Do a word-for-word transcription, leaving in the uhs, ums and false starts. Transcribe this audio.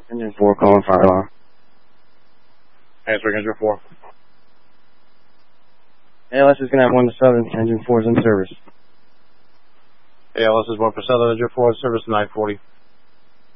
Engine four calling fire alarm. Answering engine four. A L S is going to have one to seven. Engine four is in service. A L S is one for Southern, engine four in service nine forty.